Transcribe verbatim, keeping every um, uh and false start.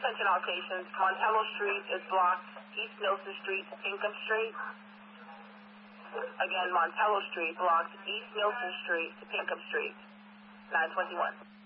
attention all stations. Montello Street is blocked. East Milson Street to Pinkham Street. Again, Montello Street blocked. East Milson Street to Pinkham Street. nine twenty-one.